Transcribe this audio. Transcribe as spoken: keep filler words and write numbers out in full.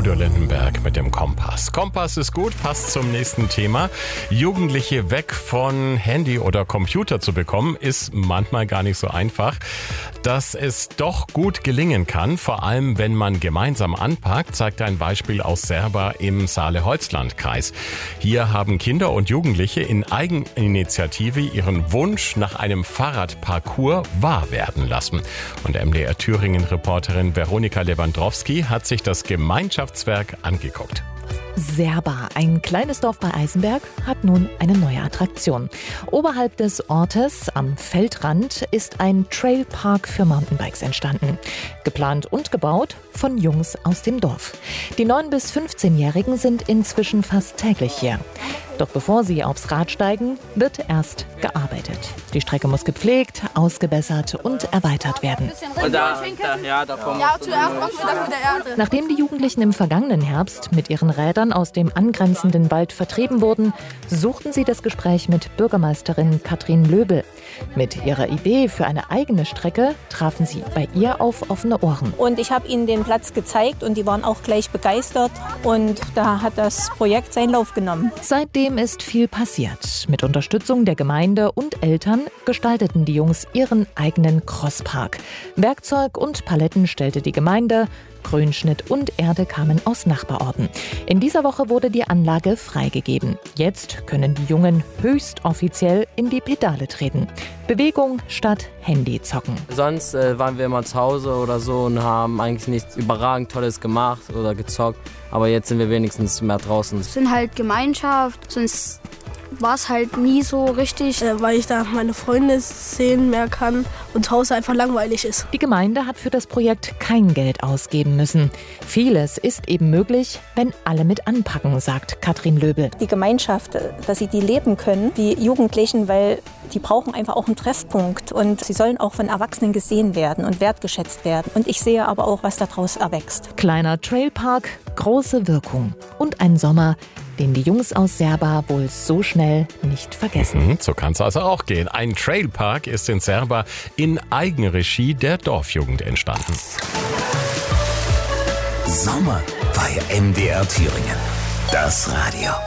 Udo Lindenberg mit dem Kompass. Kompass ist gut, passt zum nächsten Thema. Jugendliche weg von Handy oder Computer zu bekommen, ist manchmal gar nicht so einfach. Dass es doch gut gelingen kann, vor allem wenn man gemeinsam anpackt, zeigt ein Beispiel aus Serba im Saale-Holzland-Kreis. Hier haben Kinder und Jugendliche in Eigeninitiative ihren Wunsch nach einem Fahrradparcours wahr werden lassen. Und M D R Thüringen-Reporterin Veronika Lewandowski hat sich das Gemeinschaftswerk angeguckt. Serba, ein kleines Dorf bei Eisenberg, hat nun eine neue Attraktion. Oberhalb des Ortes am Feldrand ist ein Trailpark für Mountainbikes entstanden. Geplant und gebaut von Jungs aus dem Dorf. Die neun- bis fünfzehnjährigen sind inzwischen fast täglich hier. Doch bevor sie aufs Rad steigen, wird erst gearbeitet. Die Strecke muss gepflegt, ausgebessert und erweitert werden. Und da, da, ja, davor ja, zuerst machen wir das mit der Erde. Nachdem die Jugendlichen im vergangenen Herbst mit ihren Rädern aus dem angrenzenden Wald vertrieben wurden, suchten sie das Gespräch mit Bürgermeisterin Katrin Löbel. Mit ihrer Idee für eine eigene Strecke trafen sie bei ihr auf offene Ohren. Und ich habe ihnen den Platz gezeigt und die waren auch gleich begeistert. Und da hat das Projekt seinen Lauf genommen. Seitdem ist viel passiert. Mit Unterstützung der Gemeinde und Eltern gestalteten die Jungs ihren eigenen Crosspark. Werkzeug und Paletten stellte die Gemeinde. Grünschnitt und Erde kamen aus Nachbarorten. In dieser Woche wurde die Anlage freigegeben. Jetzt können die Jungen höchst offiziell in die Pedale treten. Bewegung statt Handy zocken. Sonst äh, waren wir immer zu Hause oder so und haben eigentlich nichts überragend Tolles gemacht oder gezockt. Aber jetzt sind wir wenigstens mehr draußen. Es sind halt Gemeinschaft, sonst war es halt nie so richtig, äh, weil ich da meine Freunde sehen mehr kann und zu Hause einfach langweilig ist. Die Gemeinde hat für das Projekt kein Geld ausgeben müssen. Vieles ist eben möglich, wenn alle mit anpacken, sagt Katrin Löbel. Die Gemeinschaft, dass sie die leben können, die Jugendlichen, weil die brauchen einfach auch einen Treffpunkt und sie sollen auch von Erwachsenen gesehen werden und wertgeschätzt werden. Und ich sehe aber auch, was daraus erwächst. Kleiner Trailpark, große Wirkung und ein Sommer, den die Jungs aus Serba wohl so schnell nicht vergessen. Mhm, so kann es also auch gehen. Ein Trailpark ist in Serba in Eigenregie der Dorfjugend entstanden. Sommer bei M D R Thüringen. Das Radio.